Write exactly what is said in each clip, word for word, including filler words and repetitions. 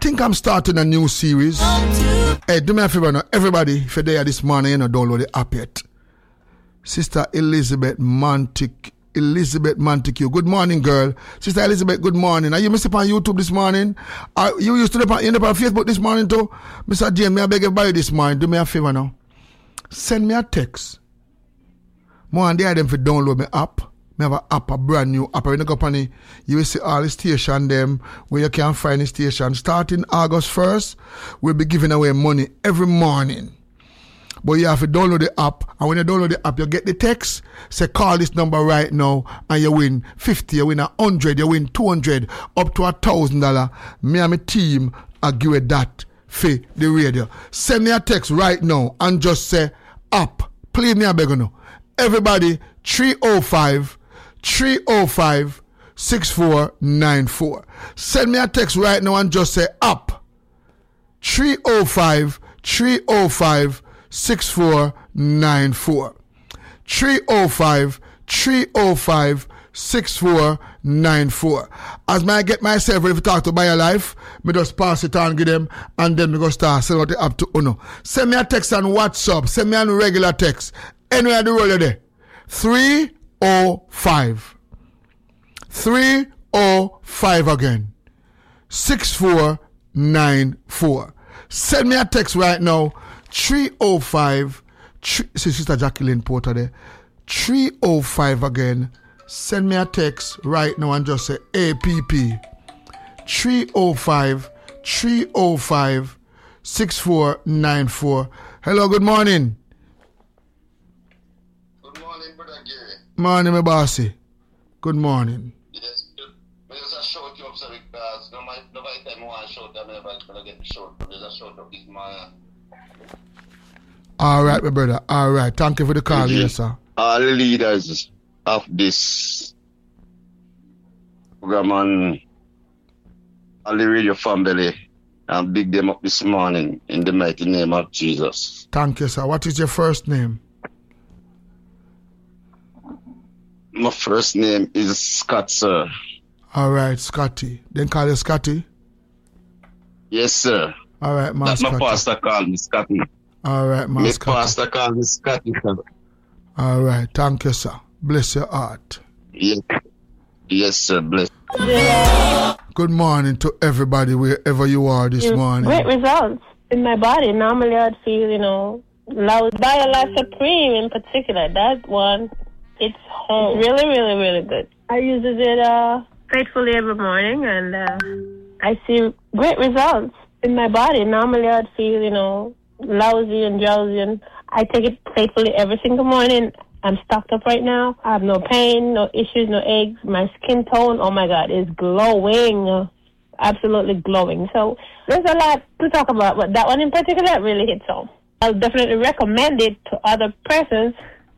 think I'm starting a new series. Hey, do me a favor now. Everybody, if you're there this morning, you know, download the app yet. Sister Elizabeth Montic, Elizabeth Montague. Good morning, girl. Sister Elizabeth, good morning. Are you missing on YouTube this morning? Are you used to the on, you on Facebook this morning too? Mister James, may I beg everybody this morning, do me a favor now. Send me a text. More and there them for download my app. I have an app, a brand new app. When you go on it, you will see all the station them where you can find the station. Starting August first, we'll be giving away money every morning. But you have to download the app, and when you download the app, you get the text, say call this number right now, and you win fifty, you win one hundred, you win two hundred, up to one thousand dollars. Me and my team are give you that for the radio. Send me a text right now and just say app. Please me a beg you. Everybody, three oh five, three oh five, six four nine four. Send me a text right now and just say app. three oh five, three oh five, six four nine four. three oh five, three oh five, six four nine four. As I get myself ready to talk to BioLife, me just pass it on, give them, and then we go start sending out the app to Uno. Send me a text on WhatsApp, send me a regular text. Anywhere the roll there. three oh five. three oh five again. six four nine four. Send me a text right now. three oh five. See Sister Jacqueline Porter there. three oh five again. Send me a text right now and just say A P P. three oh five, three oh five, six four nine four. Hello, good morning. Good morning, Brother Gary. Morning, my bossy. Good morning. Yes, I just shout you up so because nobody time I want to shout, I'm never going to get the shout. There's a shout up this morning. All right, my brother. All right. Thank you for the call, yes, sir. All the leaders of this program and all the radio family, and big them up this morning in the mighty name of Jesus. Thank you, sir. What is your first name? My first name is Scott, sir. All right, Scotty. Then call you Scotty? Yes, sir. All right, my That's Scotty. my pastor called me Scotty. All right, my My Scotty. pastor called me Scotty, sir. All right, thank you, sir. Bless your heart. Yes, yes, sir. Bless. Good morning to everybody wherever you are this morning. Great results in my body. Normally I'd feel, you know, loud. BioLife Supreme in particular, that one, it's home. Really, really, really good. I use it uh, faithfully every morning, and uh, I see great results in my body. Normally I'd feel, you know, lousy and drowsy, and I take it faithfully every single morning. I'm stocked up right now. I have no pain, no issues, no aches. My skin tone, oh my God, is glowing. Absolutely glowing. So there's a lot to talk about, but that one in particular really hits home. I'll definitely recommend it to other persons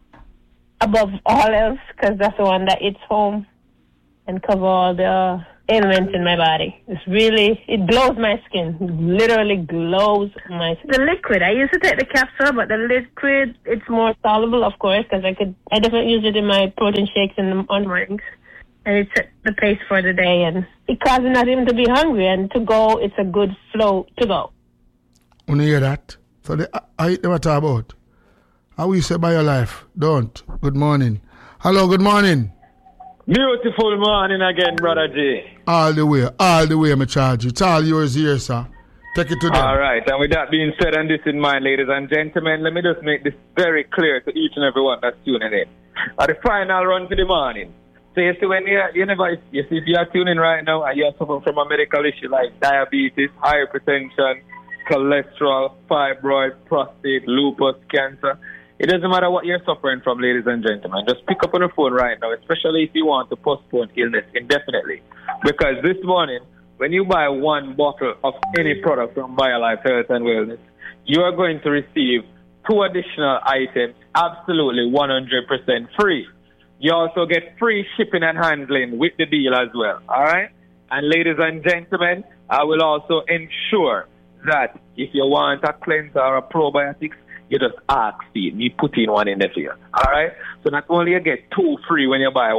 above all else, because that's the one that hits home and cover all the ailments in my body. It's really, it glows my skin. It literally glows my skin. The liquid, I used to take the capsule, but the liquid, it's more soluble, of course, because I could, I definitely use it in my protein shakes in the on mornings. And it set the pace for the day, and it causes not even to be hungry, and to go, it's a good flow to go. When you hear that, so the, I eat them what about. How we say BioLife? Don't. Good morning. Hello, good morning. Beautiful morning again, Brother J. All the way, all the way, my charge. It's all yours here, sir. Take it to them. All right, and with that being said and this in mind, ladies and gentlemen, let me just make this very clear to each and every one that's tuning in. At the final run for the morning. So you see, when you, you never, you see, if you are tuning right now and you are suffering from a medical issue like diabetes, hypertension, cholesterol, fibroid, prostate, lupus, cancer, it doesn't matter what you're suffering from, ladies and gentlemen. Just pick up on the phone right now, especially if you want to postpone illness indefinitely. Because this morning, when you buy one bottle of any product from BioLife Health and Wellness, you are going to receive two additional items absolutely one hundred percent free. You also get free shipping and handling with the deal as well, all right? And ladies and gentlemen, I will also ensure that if you want a cleanser or a probiotics, you just ask me. Me put in one in there for you. All right? So not only you get two free when you buy one,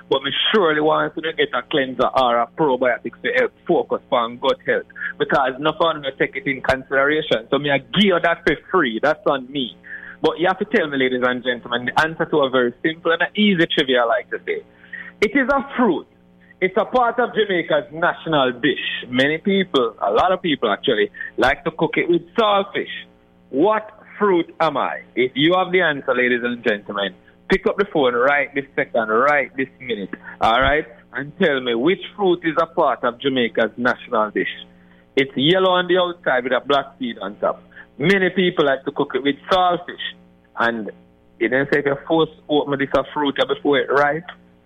but me surely want to get a cleanser or a probiotics to help focus on gut health, because no fun to take it in consideration. So me I give you that for free. That's on me. But you have to tell me, ladies and gentlemen, the answer to a very simple and easy trivia, I like to say. It is a fruit. It's a part of Jamaica's national dish. Many people, a lot of people actually, like to cook it with saltfish. What fruit am I? If you have the answer, ladies and gentlemen, pick up the phone right this second, right this minute, all right, and tell me which fruit is a part of Jamaica's national dish. It's yellow on the outside with a black seed on top. Many people like to cook it with saltfish. And you didn't say if you force open this a fruit before it ripe,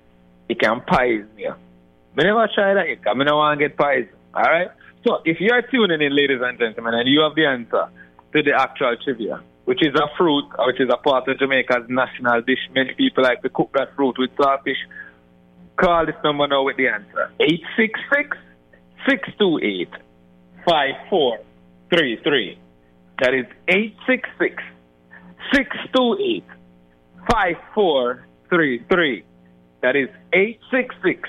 it can poison you. I never try that because I don't want to get poison. All right? So if you're tuning in, ladies and gentlemen, and you have the answer to the actual trivia, which is a fruit, which is a part of Jamaica's national dish, many people like to cook that fruit with saltfish, call this number now with the answer. eight six six, six two eight, five four three three. That is eight six six, six two eight, five four three three. That is eight six six,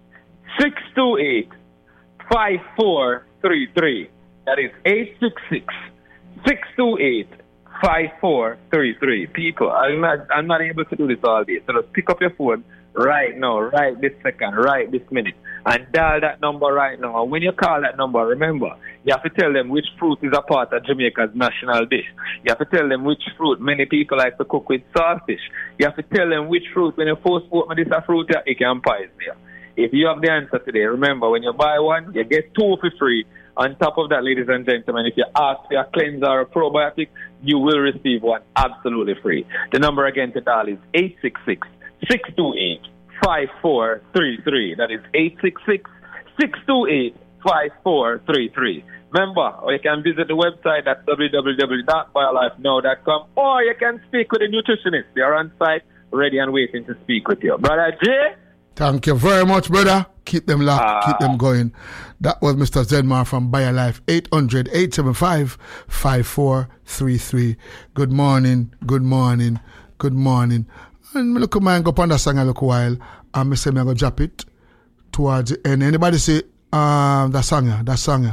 six two eight, five four three three. That is eight six six, six two eight, five four three three. People, I'm not, I'm not able to do this all day. So just pick up your phone right now, right this second, right this minute, and dial that number right now. And when you call that number, remember, you have to tell them which fruit is a part of Jamaica's national dish. You have to tell them which fruit many people like to cook with saltfish. You have to tell them which fruit, when you first open this a fruit, it can poison you. If you have the answer today, remember, when you buy one, you get two for free. On top of that, ladies and gentlemen, if you ask for a cleanser or a probiotic, you will receive one absolutely free. The number again to dial is eight six six, six two eight, five four three three. That is eight six six, six two eight, five four three three. Remember, or you can visit the website at w w w dot biolife now dot com, or you can speak with a nutritionist. They are on site, ready and waiting to speak with you. Brother Jay? Thank you very much, brother. Keep them locked, uh, keep them going. That was Mister Zedmar from BioLife, eight hundred, eight seven five, five four three three. Good morning, good morning, good morning. And me look at my go on that song a look while, and me say me go drop it towards the end. Anybody say um that song, that song?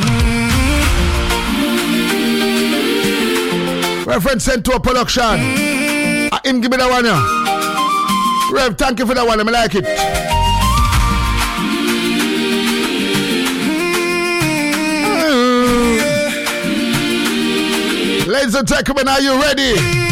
Reverend sent to a production. I him give me that one, yeah. Rev, thank you for that one. I like it. Mm. Ladies and gentlemen, are you ready?